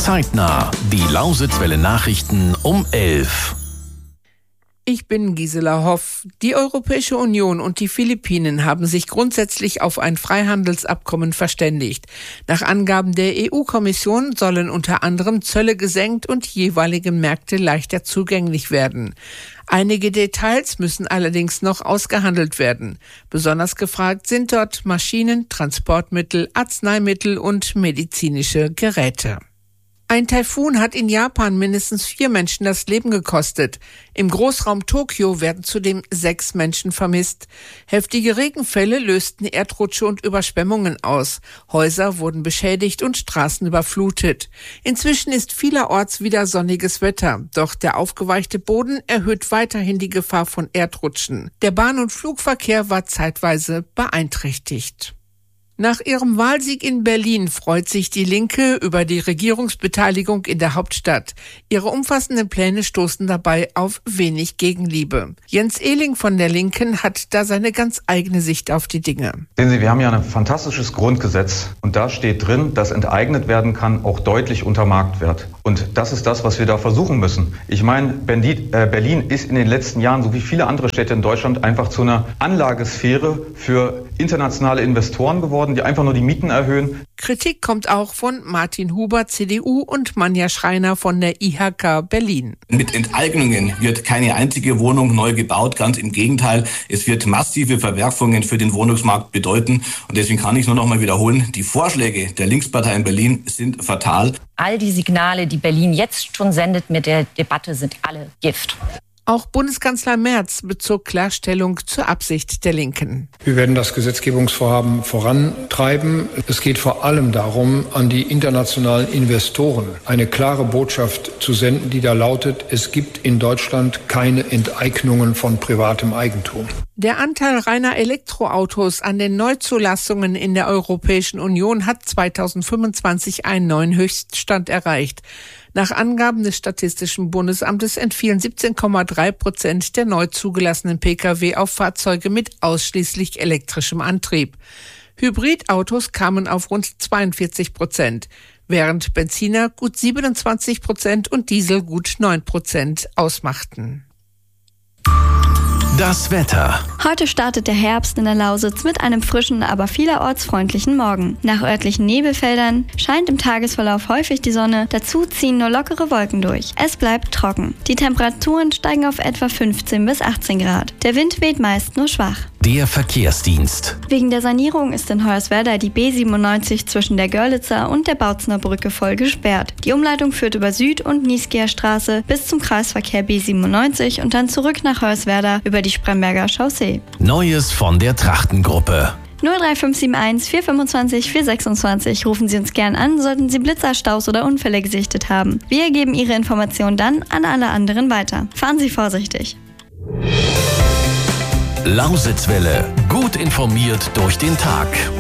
Zeitnah. Die Lausitzwelle Nachrichten um 11. Ich bin Gisela Hoff. Die Europäische Union und die Philippinen haben sich grundsätzlich auf ein Freihandelsabkommen verständigt. Nach Angaben der EU-Kommission sollen unter anderem Zölle gesenkt und jeweilige Märkte leichter zugänglich werden. Einige Details müssen allerdings noch ausgehandelt werden. Besonders gefragt sind dort Maschinen, Transportmittel, Arzneimittel und medizinische Geräte. Ein Taifun hat in Japan mindestens 4 Menschen das Leben gekostet. Im Großraum Tokio werden zudem 6 Menschen vermisst. Heftige Regenfälle lösten Erdrutsche und Überschwemmungen aus. Häuser wurden beschädigt und Straßen überflutet. Inzwischen ist vielerorts wieder sonniges Wetter. Doch der aufgeweichte Boden erhöht weiterhin die Gefahr von Erdrutschen. Der Bahn- und Flugverkehr war zeitweise beeinträchtigt. Nach ihrem Wahlsieg in Berlin freut sich die Linke über die Regierungsbeteiligung in der Hauptstadt. Ihre umfassenden Pläne stoßen dabei auf wenig Gegenliebe. Jens Ehling von der Linken hat da seine ganz eigene Sicht auf die Dinge. Sehen Sie, wir haben ja ein fantastisches Grundgesetz und da steht drin, dass enteignet werden kann, auch deutlich unter Marktwert. Und das ist das, was wir da versuchen müssen. Ich meine, Berlin ist in den letzten Jahren, so wie viele andere Städte in Deutschland, einfach zu einer Anlagesphäre für internationale Investoren geworden, die einfach nur die Mieten erhöhen. Kritik kommt auch von Martin Huber, CDU, und Manja Schreiner von der IHK Berlin. Mit Enteignungen wird keine einzige Wohnung neu gebaut. Ganz im Gegenteil, es wird massive Verwerfungen für den Wohnungsmarkt bedeuten. Und deswegen kann ich nur noch mal wiederholen, die Vorschläge der Linkspartei in Berlin sind fatal. All die Signale, die Berlin jetzt schon sendet mit der Debatte, sind alle Gift. Auch Bundeskanzler Merz bezog Klarstellung zur Absicht der Linken. Wir werden das Gesetzgebungsvorhaben vorantreiben. Es geht vor allem darum, an die internationalen Investoren eine klare Botschaft zu senden, die da lautet: Es gibt in Deutschland keine Enteignungen von privatem Eigentum. Der Anteil reiner Elektroautos an den Neuzulassungen in der Europäischen Union hat 2025 einen neuen Höchststand erreicht. Nach Angaben des Statistischen Bundesamtes entfielen 17,3% der neu zugelassenen Pkw auf Fahrzeuge mit ausschließlich elektrischem Antrieb. Hybridautos kamen auf rund 42%, während Benziner gut 27% und Diesel gut 9% ausmachten. Das Wetter. Heute startet der Herbst in der Lausitz mit einem frischen, aber vielerorts freundlichen Morgen. Nach örtlichen Nebelfeldern scheint im Tagesverlauf häufig die Sonne, dazu ziehen nur lockere Wolken durch. Es bleibt trocken. Die Temperaturen steigen auf etwa 15 bis 18 Grad. Der Wind weht meist nur schwach. Der Verkehrsdienst. Wegen der Sanierung ist in Hoyerswerda die B97 zwischen der Görlitzer und der Bautzener Brücke voll gesperrt. Die Umleitung führt über Süd- und Niesgeher Straße bis zum Kreisverkehr B97 und dann zurück nach Hoyerswerda über die Spremberger Chaussee. Neues von der Trachtengruppe. 03571 425 426. Rufen Sie uns gern an, sollten Sie Blitzer, Staus oder Unfälle gesichtet haben. Wir geben Ihre Informationen dann an alle anderen weiter. Fahren Sie vorsichtig. Lausitzwelle. Gut informiert durch den Tag.